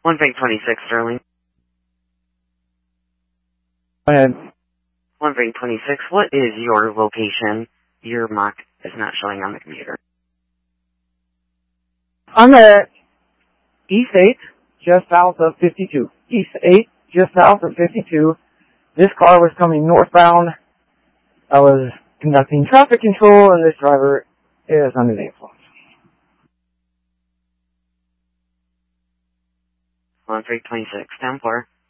1326 Sterling. Go ahead. 1326, what is your location? Your MOC is not showing on the computer. I'm at East 8, just south of 52. East 8, just south of 52. This car was coming northbound. I was conducting traffic control, and this driver is under the influence. 1326, 10-4.